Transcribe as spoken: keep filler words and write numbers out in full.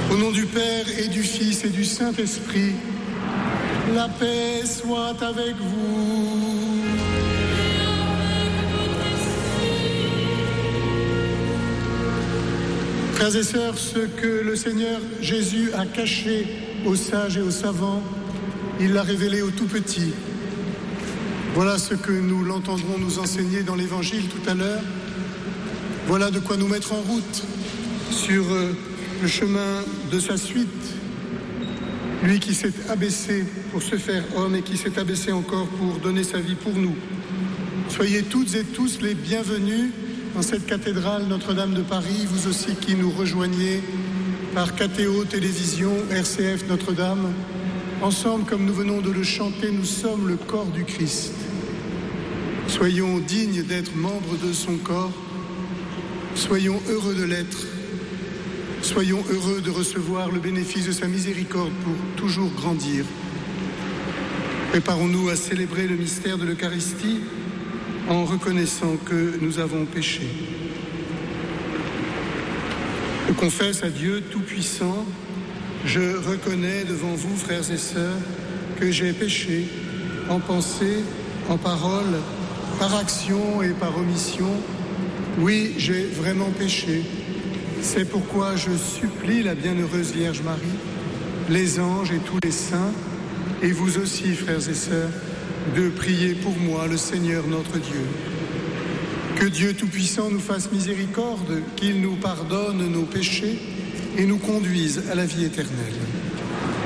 Au nom du Père et du Fils et du Saint-Esprit, la paix soit avec vous. Frères et sœurs, ce que le Seigneur Jésus a caché aux sages et aux savants, il l'a révélé aux tout petits. Voilà ce que nous l'entendrons nous enseigner dans l'Évangile tout à l'heure. Voilà de quoi nous mettre en route sur le chemin de sa suite. Lui qui s'est abaissé pour se faire homme et qui s'est abaissé encore pour donner sa vie pour nous. Soyez toutes et tous les bienvenus dans cette cathédrale Notre-Dame de Paris, vous aussi qui nous rejoignez par K T O Télévision, R C F Notre-Dame. Ensemble, comme nous venons de le chanter, nous sommes le corps du Christ. Soyons dignes d'être membres de son corps. Soyons heureux de l'être. Soyons heureux de recevoir le bénéfice de sa miséricorde pour toujours grandir. Préparons-nous à célébrer le mystère de l'Eucharistie en reconnaissant que nous avons péché. Je confesse à Dieu Tout-Puissant, je reconnais devant vous, frères et sœurs, que j'ai péché en pensée, en parole, par action et par omission. Oui, j'ai vraiment péché. C'est pourquoi je supplie la bienheureuse Vierge Marie, les anges et tous les saints, et vous aussi, frères et sœurs, de prier pour moi, le Seigneur notre Dieu. Que Dieu Tout-Puissant nous fasse miséricorde, qu'il nous pardonne nos péchés et nous conduise à la vie éternelle.